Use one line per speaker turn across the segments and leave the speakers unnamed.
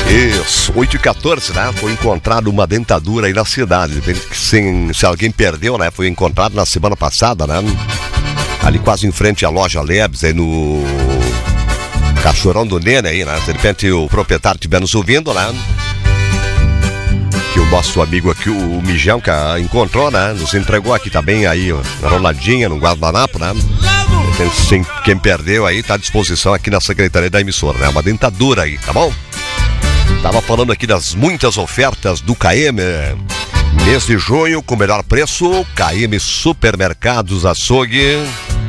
Isso, 8h14, né? Foi encontrada uma dentadura aí na cidade. Se alguém perdeu, né? Foi encontrado na semana passada, né? Ali quase em frente à loja Lebes, aí no Cachorrão do Nene aí, né? De repente o proprietário estiver nos ouvindo, né? Que o nosso amigo aqui, o Mijão, que encontrou, né? Nos entregou aqui também aí, enroladinha no guardanapo, né? Quem perdeu aí tá à disposição aqui na secretaria da emissora, né? Uma dentadura aí, tá bom? Tava falando aqui das muitas ofertas do KM. Mês de junho com melhor preço, KM Supermercados Açougue.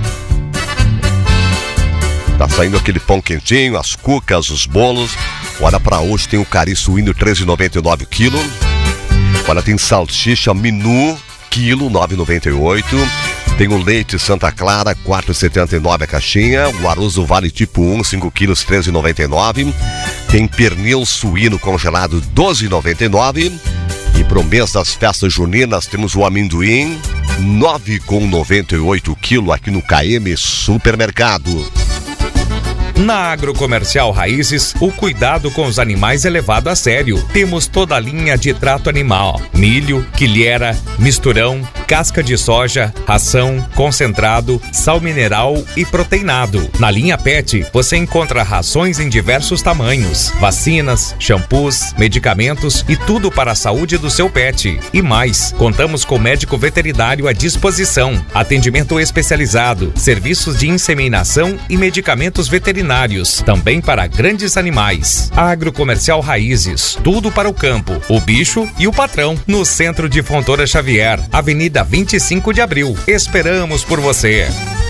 Tá saindo aquele pão quentinho, as cucas, os bolos. Olha, pra hoje tem o cari suíno R$13,99 quilo. Olha, tem salsicha menu quilo, R$9,98. Tem o leite Santa Clara, R$4,79 a caixinha. O arroz do Vale tipo 1, 5 quilos, R$13,99. Tem pernil suíno congelado, R$12,99. E pro mês das festas juninas temos o amendoim, R$9,98 quilo aqui no KM Supermercado.
Na Agrocomercial Raízes, o cuidado com os animais é levado a sério. Temos toda a linha de trato animal: milho, quilhera, misturão, casca de soja, ração, concentrado, sal mineral e proteinado. Na linha PET, você encontra rações em diversos tamanhos, vacinas, shampoos, medicamentos e tudo para a saúde do seu pet. E mais, contamos com médico veterinário à disposição, atendimento especializado, serviços de inseminação e medicamentos veterinários, também para grandes animais. Agrocomercial Raízes, tudo para o campo, o bicho e o patrão. No centro de Fontoura Xavier, Avenida 25 de Abril. Esperamos por você.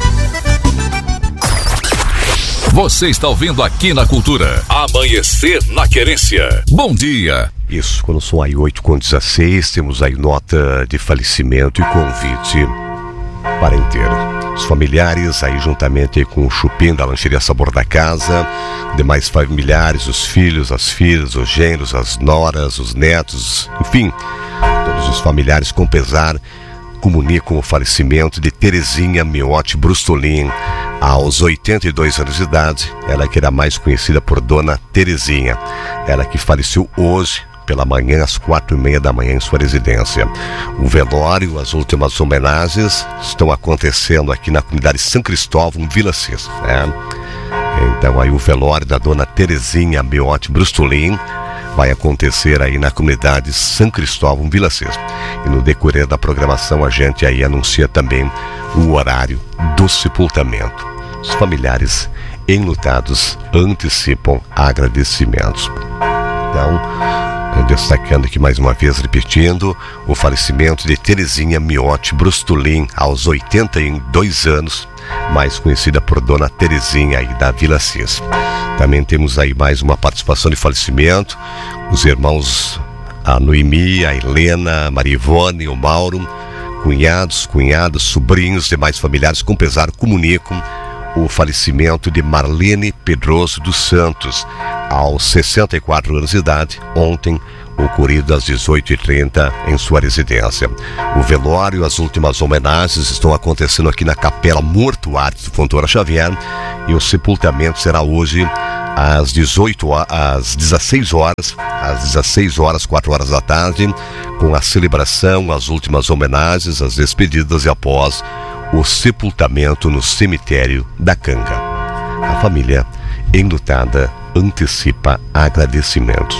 Você está ouvindo aqui na Cultura. Amanhecer na Querência. Bom dia.
Isso, quando são aí 8h16, temos aí nota de falecimento e convite para inteiro. Os familiares aí juntamente com o Chupim da Lancheria Sabor da Casa, demais familiares, os filhos, as filhas, os genros, as noras, os netos, enfim, todos os familiares com pesar comunicam o falecimento de Terezinha Miotti Brustolin, aos 82 anos de idade. Ela que era mais conhecida por Dona Terezinha, ela que faleceu hoje pela manhã, às 4h30 da manhã, em sua residência. O velório, as últimas homenagens estão acontecendo aqui na comunidade São Cristóvão, Vila Cis, né? Então aí o velório da Dona Terezinha Miotti Brustolin vai acontecer aí na comunidade São Cristóvão, Vila Cis. E no decorrer da programação a gente aí anuncia também o horário do sepultamento. Os familiares enlutados antecipam agradecimentos. Então, destacando aqui mais uma vez, repetindo, o falecimento de Terezinha Miotti Brustolin, aos 82 anos, mais conhecida por Dona Terezinha aí da Vila Cis. Também temos aí mais uma participação de falecimento, os irmãos a Noemi, a Helena, a Maria Ivone, o Mauro, cunhados, cunhadas, sobrinhos, demais familiares com pesar comunicam o falecimento de Marlene Pedroso dos Santos, aos 64 anos de idade, ontem, ocorrido às 18h30 em sua residência. O velório, as últimas homenagens estão acontecendo aqui na Capela Mortuária de Fontoura Xavier e o sepultamento será hoje às 16 horas, 4 horas da tarde, com a celebração, as últimas homenagens, as despedidas e após o sepultamento no cemitério da Canga. A família enlutada antecipa agradecimentos.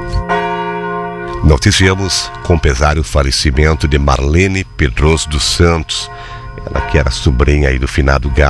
Noticiamos com pesar o falecimento de Marlene Pedroso dos Santos, ela que era sobrinha aí do finado